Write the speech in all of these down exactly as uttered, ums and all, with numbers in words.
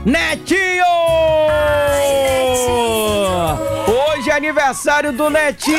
Netinho! Hoje é aniversário do Netinho!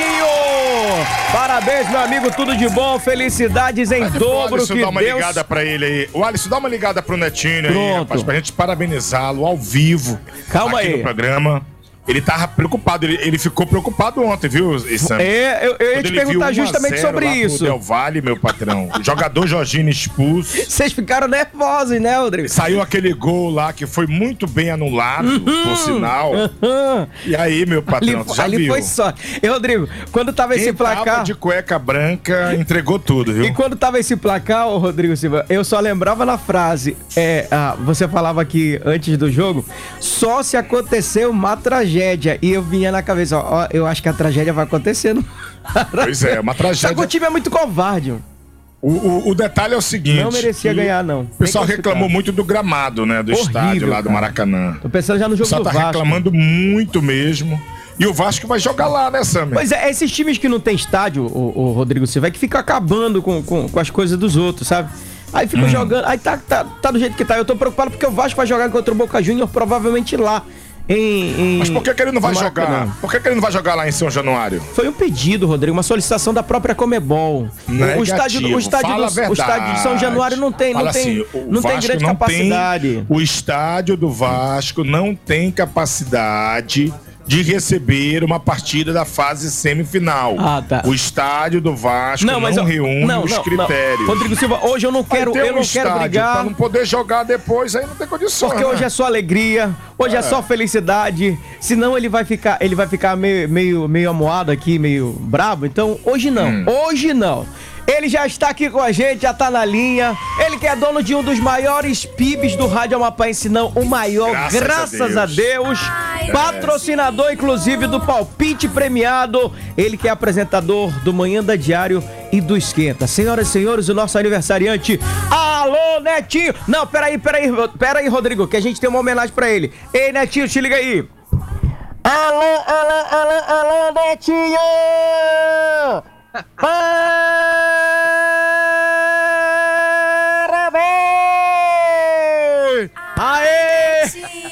Parabéns, meu amigo, tudo de bom, felicidades em dobro. O Alisson que dá uma Deus... ligada pra ele aí. O Alisson, dá uma ligada pro Netinho Pronto. aí, rapaz, pra gente parabenizá-lo ao vivo. Calma aqui aí. no programa. Ele tava preocupado, ele, ele ficou preocupado ontem, viu, Sam? É, eu, eu ia Quando te ele perguntar viu um a justamente zero sobre lá pro isso. Del Valle, meu patrão. O jogador Jorginho expulso. Vocês ficaram nervosos, né, Rodrigo? Saiu aquele gol lá que foi muito bem anulado, Uhum. por sinal. Uhum. E aí, meu patrão, Ali, tu já ali viu? foi só. E, Rodrigo, quando tava Quem esse placar... tava de cueca branca entregou tudo, viu? E quando tava esse placar, ô Rodrigo Silva, eu só lembrava na frase, é, ah, você falava aqui antes do jogo, só se acontecer uma tragédia. E eu vinha na cabeça, ó, ó, eu acho que a tragédia vai acontecendo. Pois é, uma tragédia. Só que o time é muito covarde. O, o, o detalhe é o seguinte... Não merecia que ganhar, não. O pessoal reclamou muito do gramado, né? Do Horrível, estádio lá do cara. Maracanã. Tô pensando já no O jogo pessoal do tá Vasco. reclamando muito mesmo. E o Vasco vai jogar lá, né, Sam? Pois é, esses times que não tem estádio, o, o Rodrigo Silva, é que fica acabando com, com, com as coisas dos outros, sabe? Aí fica Hum. jogando, aí tá, tá, tá do jeito que tá. Eu tô preocupado porque o Vasco vai jogar contra o Boca Juniors provavelmente lá. Em, em... Mas por que, que ele não vai no jogar? Maracanã. Por que, que ele não vai jogar lá em São Januário? Foi um pedido, Rodrigo, uma solicitação da própria Comebol. Negativo. O estádio, o estádio, Fala do, a o estádio de São Januário não tem, não Fala tem, assim, o não tem Vasco grande não capacidade. tem- o estádio do Vasco não tem capacidade de receber uma partida da fase semifinal. Ah, tá. O estádio do Vasco não, mas eu- reúne não, os não, critérios. não. Rodrigo Silva, hoje eu não Vai quero, ter eu um não quero estádio brigar. pra não poder jogar depois, aí não tem condições. Porque né? hoje é só alegria, hoje é, É. só felicidade. Senão ele vai ficar, ele vai ficar meio, meio, meio amuado aqui, meio brabo. Então, hoje não, Hum. hoje não. Ele já está aqui com a gente, já tá na linha. Ele que é dono de um dos maiores P I Bs do Rádio Amapaense, não, o maior, Graças graças, a a Deus. Patrocinador, inclusive, do Palpite Premiado. Ele que é apresentador do Manhã da Diário e do Esquenta. Senhoras e senhores, o nosso aniversariante, alô, Netinho. Não, peraí, peraí, peraí, Rodrigo, que a gente tem uma homenagem pra ele. Ei, Netinho, te liga aí. Alô, alô, alô, alô, Netinho! Parabéns! Aê!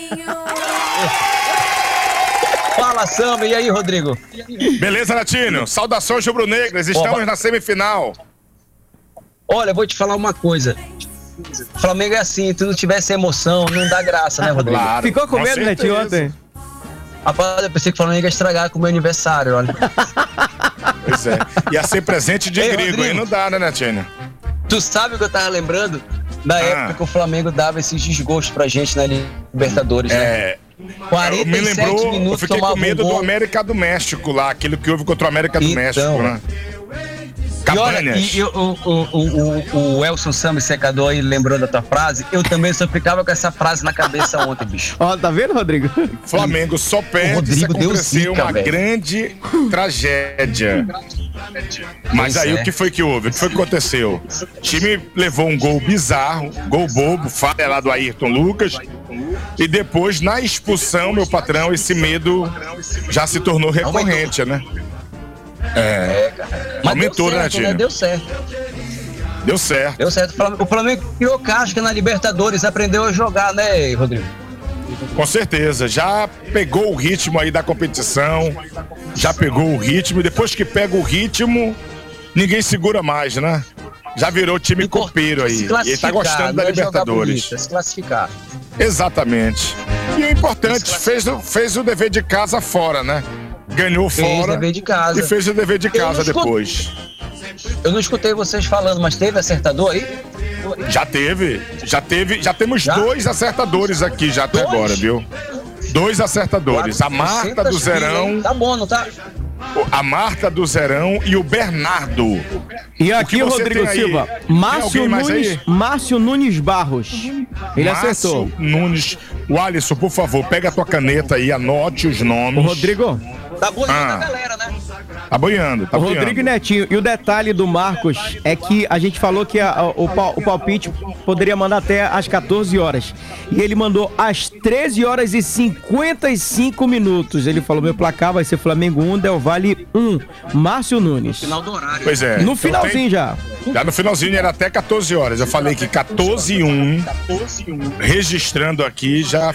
Fala, Samba. E aí, Rodrigo? Beleza, Netinho? Saudações rubro-negras, estamos Opa. na semifinal. Olha, eu vou te falar uma coisa. Flamengo é assim, se não tivesse emoção, não dá graça, né, Rodrigo? Claro, Ficou com medo, certeza. Netinho, ontem? Rapaz, eu pensei que o Flamengo ia estragar com o meu aniversário, olha. Pois é. Ia ser presente de Ei, gringo, Rodrigo. aí não dá, né, Netinho? Tu sabe o que eu tava lembrando? Da Ah. época que o Flamengo dava esses desgostos pra gente na Libertadores, né? É. quarenta Me e sete lembrou, eu minutos fiquei tomava com medo um do gol. América do México lá, aquilo que houve contra o América do Então. México, né? E olha, Cabanhas. e, eu- o, o, o, o Elson Samba secador aí lembrou da tua frase. Eu também só ficava com essa frase na cabeça ontem, bicho. Ó, tá vendo, Rodrigo? Flamengo só perde Rodrigo se deu acontecer zica, uma velho. grande tragédia. Mas Pois aí é. o que foi que houve? O que foi que aconteceu? O time levou um gol bizarro, gol bobo, falha lá do Ayrton Lucas. E depois, na expulsão, meu patrão, esse medo já se tornou recorrente, né? É, cara. Mas Aumentou, deu né, certo, Tino? né? Deu certo. Deu certo. Deu certo. O Flamengo- O Flamengo criou casca na Libertadores, aprendeu a jogar, né, Rodrigo? Com certeza, já pegou o ritmo aí da competição, já pegou o ritmo, e depois que pega o ritmo, ninguém segura mais, né? Já virou time copeiro aí, Se e ele tá classificar, gostando da não é jogar Libertadores. bonito, é se classificar. Exatamente. E é importante, fez, o- fez o dever de casa fora, né? Ganhou Fez o fora dever de casa. e fez o dever de Eu não casa escuto- depois. Eu não escutei vocês falando, mas teve acertador aí? Já teve, já teve, já temos Já? dois acertadores aqui já até Dois? agora, viu? Dois acertadores, a Marta do quatrocentas Zerão, mil, hein? Tá bom, não tá? a Marta do Zerão e o Bernardo. E aqui que o você Rodrigo tem aí? Silva, Tem Márcio alguém mais Nunes, aí? Márcio Nunes Barros. Ele Márcio acertou. Nunes. O Alisson, por favor, pega a tua caneta aí, anote os O nomes. Rodrigo, Tá bonito Ah. a galera, né? Tá boiando, tá o Rodrigo e boiando. Netinho. E o detalhe do Marcos é que a gente falou que a- a- o, pal- o palpite poderia mandar até às quatorze horas. E ele mandou às treze horas e cinquenta e cinco minutos. Ele falou: meu placar vai ser Flamengo um, Del Valle um. Márcio Nunes. Final do horário. Pois é. No então finalzinho tem- já. Já no finalzinho era até quatorze horas. Eu falei que quatorze e um, registrando aqui, já